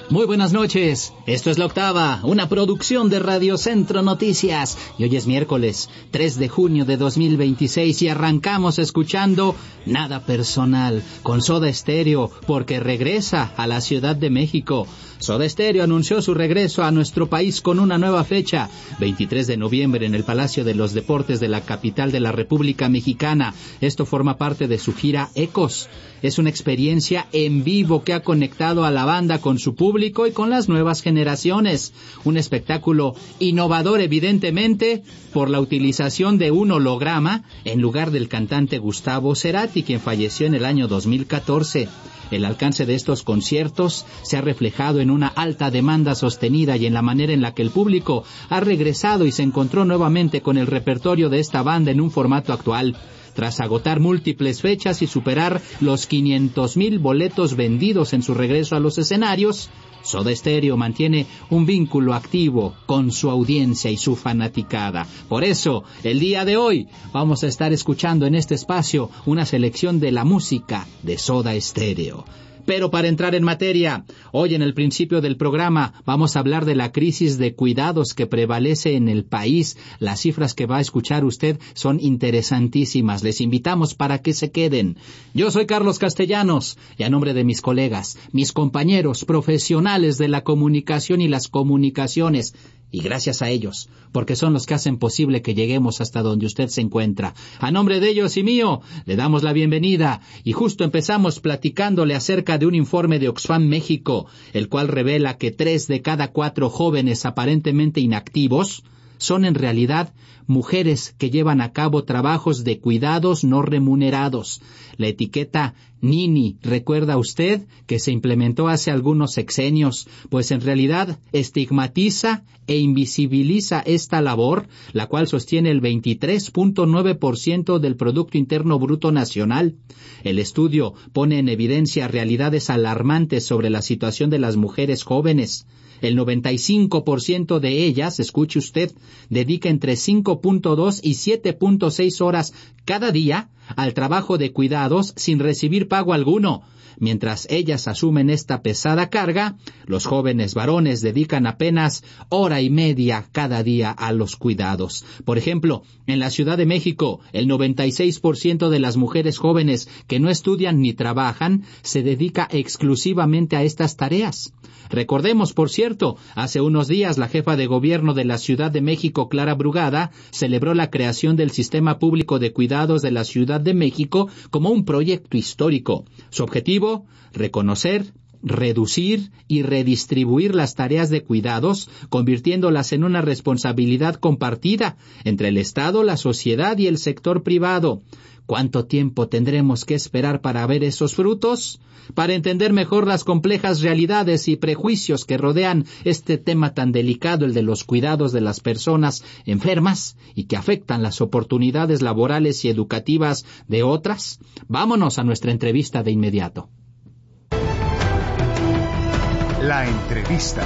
Muy buenas noches, esto es La Octava, una producción de Radio Centro Noticias, y hoy es miércoles 3 de junio de 2026 y arrancamos escuchando Nada Personal con Soda Stereo, porque regresa a la Ciudad de México. Soda Stereo anunció su regreso a nuestro país con una nueva fecha, 23 de noviembre en el Palacio de los Deportes de la capital de la República Mexicana. Esto forma parte de su gira Ecos. Es una experiencia en vivo que ha conectado a la banda con su público y con las nuevas generaciones. Un espectáculo innovador, evidentemente, por la utilización de un holograma en lugar del cantante Gustavo Cerati, quien falleció en el año 2014. El alcance de estos conciertos se ha reflejado en una alta demanda sostenida y en la manera en la que el público ha regresado y se encontró nuevamente con el repertorio de esta banda en un formato actual. Tras agotar múltiples fechas y superar los 500,000 boletos vendidos en su regreso a los escenarios, Soda Stereo mantiene un vínculo activo con su audiencia y su fanaticada. Por eso, el día de hoy vamos a estar escuchando en este espacio una selección de la música de Soda Stereo. Pero para entrar en materia, hoy en el principio del programa vamos a hablar de la crisis de cuidados que prevalece en el país. Las cifras que va a escuchar usted son interesantísimas. Les invitamos para que se queden. Yo soy Carlos Castellanos y a nombre de mis colegas, mis compañeros profesionales de la comunicación y las comunicaciones, y gracias a ellos, porque son los que hacen posible que lleguemos hasta donde usted se encuentra. A nombre de ellos y mío, le damos la bienvenida y justo empezamos platicándole acerca de un informe de Oxfam México, el cual revela que 3 de cada 4 jóvenes aparentemente inactivos son en realidad mujeres que llevan a cabo trabajos de cuidados no remunerados. La etiqueta Nini, ¿recuerda usted que se implementó hace algunos sexenios? Pues en realidad estigmatiza e invisibiliza esta labor, la cual sostiene el 23.9% del Producto Interno Bruto Nacional. El estudio pone en evidencia realidades alarmantes sobre la situación de las mujeres jóvenes. El 95% de ellas, escuche usted, dedica entre 5.2 y 7.6 horas cada día al trabajo de cuidados sin recibir pago alguno. Mientras ellas asumen esta pesada carga, los jóvenes varones dedican apenas hora y media cada día a los cuidados. Por ejemplo, en la Ciudad de México, el 96% de las mujeres jóvenes que no estudian ni trabajan se dedica exclusivamente a estas tareas. Recordemos, por cierto, hace unos días la jefa de gobierno de la Ciudad de México, Clara Brugada, celebró la creación del Sistema Público de Cuidados de la Ciudad de México como un proyecto histórico. Su objetivo, reconocer, reducir y redistribuir las tareas de cuidados, convirtiéndolas en una responsabilidad compartida entre el Estado, la sociedad y el sector privado. ¿Cuánto tiempo tendremos que esperar para ver esos frutos? Para entender mejor las complejas realidades y prejuicios que rodean este tema tan delicado, el de los cuidados de las personas enfermas y que afectan las oportunidades laborales y educativas de otras, vámonos a nuestra entrevista de inmediato. La entrevista.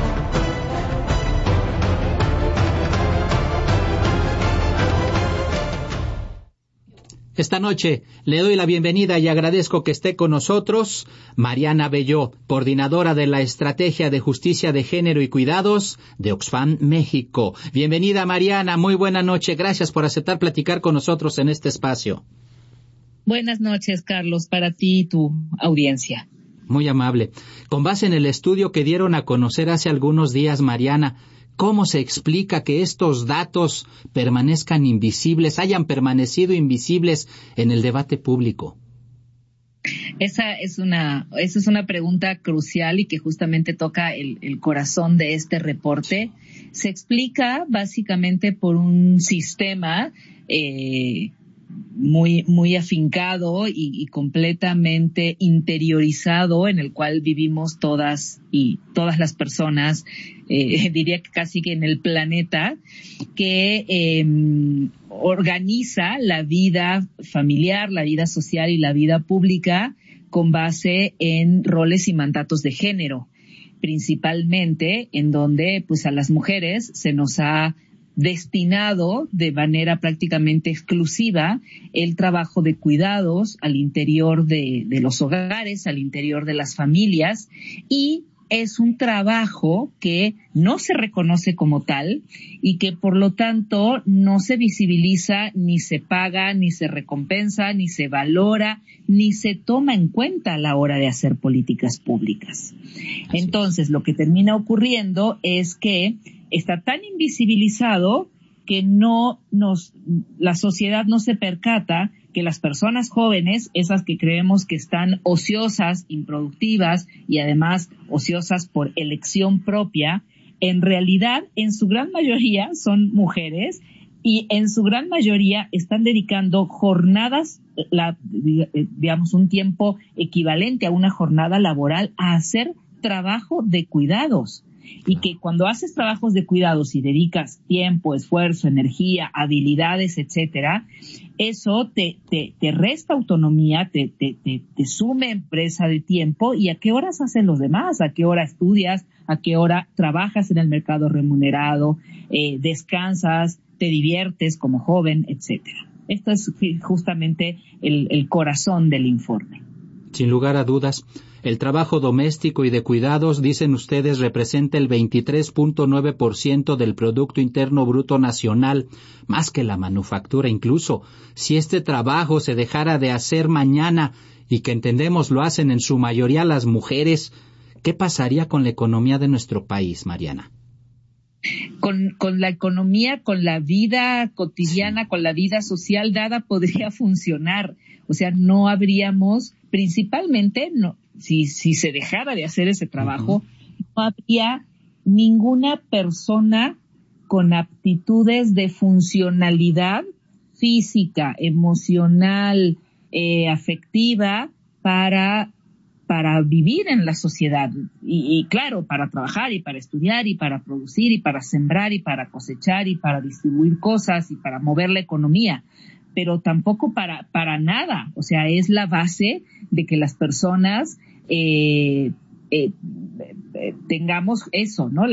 Esta noche le doy la bienvenida y agradezco que esté con nosotros Mariana Belló, coordinadora de la Estrategia de Justicia de Género y Cuidados de Oxfam México. Bienvenida, Mariana, muy buena noche. Gracias por aceptar platicar con nosotros en este espacio. Buenas noches, Carlos, para ti y tu audiencia. Muy amable. Con base en el estudio que dieron a conocer hace algunos días, Mariana, ¿cómo se explica que estos datos permanezcan invisibles, hayan permanecido invisibles en el debate público? Esa es una pregunta crucial y que justamente toca el corazón de este reporte. Se explica básicamente por un sistema muy afincado y completamente interiorizado en el cual vivimos todas las personas, diría que casi que en el planeta, que organiza la vida familiar, la vida social y la vida pública con base en roles y mandatos de género, principalmente en donde pues a las mujeres se nos ha destinado de manera prácticamente exclusiva el trabajo de cuidados al interior de los hogares, al interior de las familias, y es un trabajo que no se reconoce como tal y que por lo tanto no se visibiliza, ni se paga, ni se recompensa, ni se valora, ni se toma en cuenta a la hora de hacer políticas públicas. Entonces, lo que termina ocurriendo es que está tan invisibilizado que la sociedad no se percata que las personas jóvenes, esas que creemos que están ociosas, improductivas y además ociosas por elección propia, en realidad en su gran mayoría son mujeres y en su gran mayoría están dedicando jornadas, digamos un tiempo equivalente a una jornada laboral a hacer trabajo de cuidados. Y que cuando haces trabajos de cuidados y dedicas tiempo, esfuerzo, energía, habilidades, etcétera, eso te resta autonomía, te sume empresa de tiempo. ¿Y a qué horas hacen los demás? ¿A qué hora estudias? ¿A qué hora trabajas en el mercado remunerado? ¿Descansas? ¿Te diviertes como joven? Etcétera. Esto es justamente el corazón del informe. Sin lugar a dudas, el trabajo doméstico y de cuidados, dicen ustedes, representa el 23.9% del Producto Interno Bruto Nacional, más que la manufactura incluso. Si este trabajo se dejara de hacer mañana, y que entendemos lo hacen en su mayoría las mujeres, ¿qué pasaría con la economía de nuestro país, Mariana? Con la economía, con la vida cotidiana, sí, con la vida social, nada podría funcionar. O sea, no habríamos, principalmente, si se dejara de hacer ese trabajo, no habría ninguna persona con aptitudes de funcionalidad física, emocional, afectiva para vivir en la sociedad y claro, para trabajar y para estudiar y para producir y para sembrar y para cosechar y para distribuir cosas y para mover la economía, pero tampoco para nada. O sea, es la base de que las personas tengamos eso, ¿no?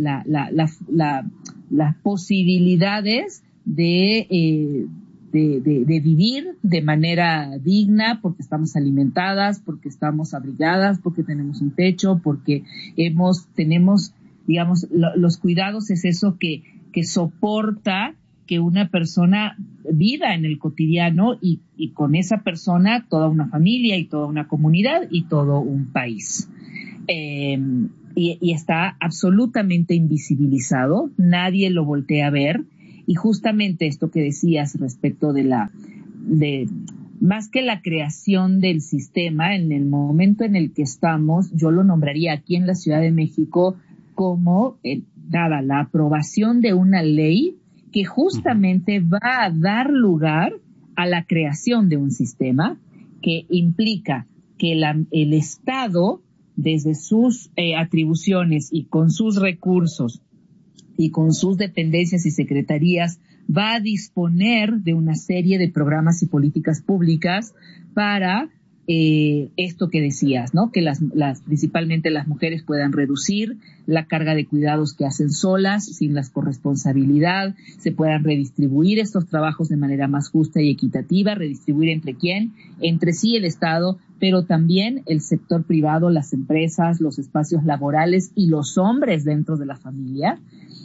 Las posibilidades de vivir de manera digna, porque estamos alimentadas, porque estamos abrigadas, porque tenemos un techo, porque tenemos, digamos, los cuidados es eso que soporta que una persona viva en el cotidiano y con esa persona toda una familia y toda una comunidad y todo un país. Y está absolutamente invisibilizado, nadie lo voltea a ver. Y justamente esto que decías respecto de más que la creación del sistema, en el momento en el que estamos, yo lo nombraría aquí en la Ciudad de México como la aprobación de una ley que justamente va a dar lugar a la creación de un sistema que implica que el Estado, desde sus atribuciones y con sus recursos, y con sus dependencias y secretarías, va a disponer de una serie de programas y políticas públicas para esto que decías, ¿no? Que principalmente las mujeres puedan reducir la carga de cuidados que hacen solas, sin la corresponsabilidad, se puedan redistribuir estos trabajos de manera más justa y equitativa. ¿Redistribuir entre quién? Entre sí el Estado, pero también el sector privado, las empresas, los espacios laborales y los hombres dentro de la familia.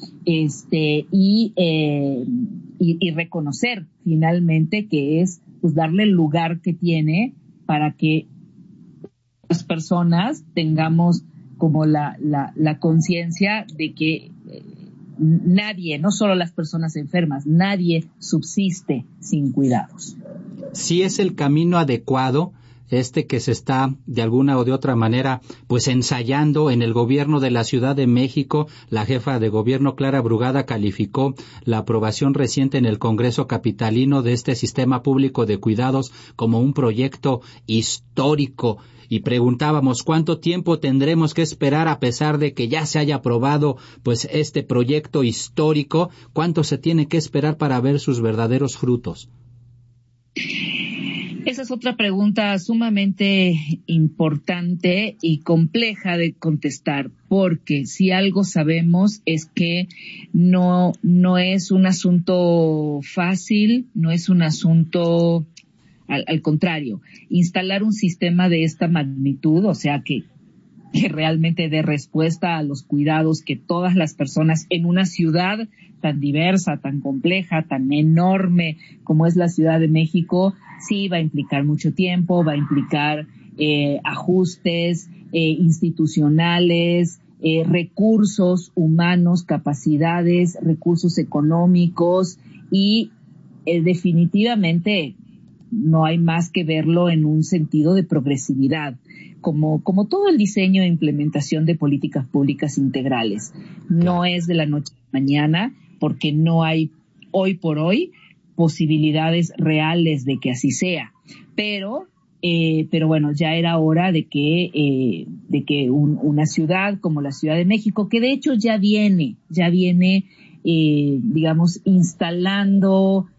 Y reconocer finalmente que es pues darle el lugar que tiene para que las personas tengamos como la conciencia de que nadie, no solo las personas enfermas, nadie subsiste sin cuidados. Sí es el camino adecuado que se está de alguna o de otra manera pues ensayando en el gobierno de la Ciudad de México. La jefa de gobierno, Clara Brugada, calificó la aprobación reciente en el Congreso capitalino de este sistema público de cuidados como un proyecto histórico. Y preguntábamos cuánto tiempo tendremos que esperar a pesar de que ya se haya aprobado pues este proyecto histórico, cuánto se tiene que esperar para ver sus verdaderos frutos. Esa es otra pregunta sumamente importante y compleja de contestar, porque si algo sabemos es que no es un asunto fácil, no es un asunto, al contrario, instalar un sistema de esta magnitud, o sea que que realmente dé respuesta a los cuidados que todas las personas en una ciudad tan diversa, tan compleja, tan enorme como es la Ciudad de México, sí va a implicar mucho tiempo, va a implicar ajustes institucionales, recursos humanos, capacidades, recursos económicos y definitivamente no hay más que verlo en un sentido de progresividad, como todo el diseño e implementación de políticas públicas integrales. No es de la noche a la mañana, porque no hay hoy por hoy posibilidades reales de que así sea. Pero bueno, ya era hora de que una ciudad como la Ciudad de México, que de hecho ya viene, digamos, instalando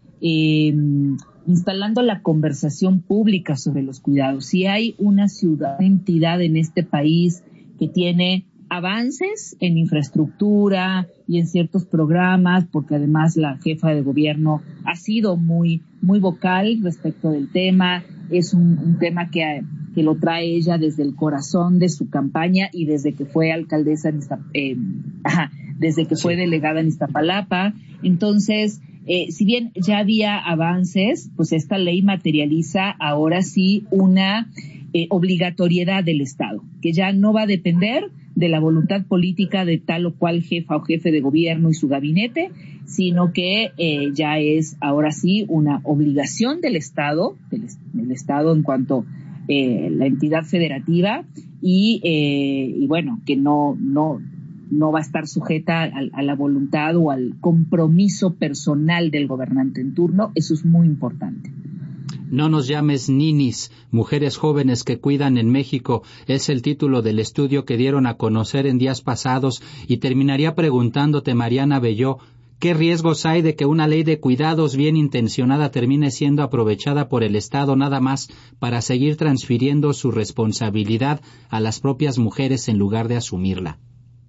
la conversación pública sobre los cuidados. Si hay una ciudad, una entidad en este país que tiene avances en infraestructura y en ciertos programas, porque además la jefa de gobierno ha sido muy vocal respecto del tema, es un tema que lo trae ella desde el corazón de su campaña y desde que fue alcaldesa desde que fue delegada en Iztapalapa. Entonces, si bien ya había avances, pues esta ley materializa ahora sí una obligatoriedad del Estado, que ya no va a depender de la voluntad política de tal o cual jefa o jefe de gobierno y su gabinete, sino que ya es ahora sí una obligación del Estado, del Estado en cuanto la entidad federativa y bueno, que no va a estar sujeta a la voluntad o al compromiso personal del gobernante en turno. Eso es muy importante. No nos llames ninis, mujeres jóvenes que cuidan en México, es el título del estudio que dieron a conocer en días pasados, y terminaría preguntándote, Mariana Belló, ¿qué riesgos hay de que una ley de cuidados bien intencionada termine siendo aprovechada por el Estado nada más para seguir transfiriendo su responsabilidad a las propias mujeres en lugar de asumirla?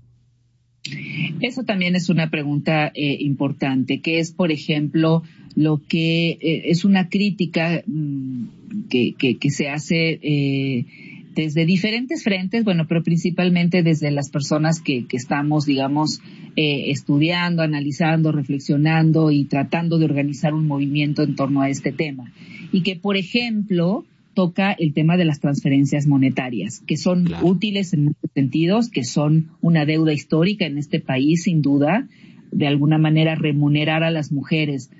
Eso también es una pregunta importante, que es, por ejemplo, lo que es una crítica que se hace desde diferentes frentes, bueno, pero principalmente desde las personas que estamos, digamos, estudiando, analizando, reflexionando y tratando de organizar un movimiento en torno a este tema. Y que, por ejemplo, toca el tema de las transferencias monetarias, que son útiles en muchos sentidos, que son una deuda histórica en este país, sin duda, de alguna manera remunerar a las mujeres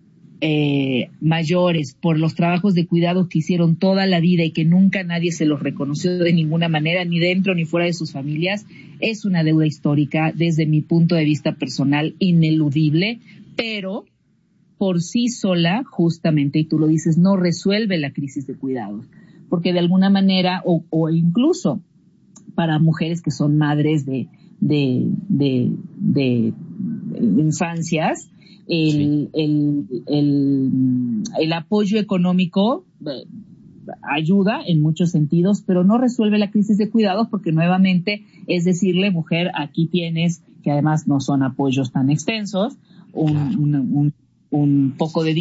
mayores por los trabajos de cuidado que hicieron toda la vida y que nunca nadie se los reconoció de ninguna manera, ni dentro ni fuera de sus familias, es una deuda histórica desde mi punto de vista personal ineludible, pero por sí sola, justamente, y tú lo dices, no resuelve la crisis de cuidados, porque de alguna manera, o incluso para mujeres que son madres de infancias, el apoyo económico ayuda en muchos sentidos, pero no resuelve la crisis de cuidados, porque nuevamente es decirle, mujer, aquí tienes, que además no son apoyos tan extensos, un poco de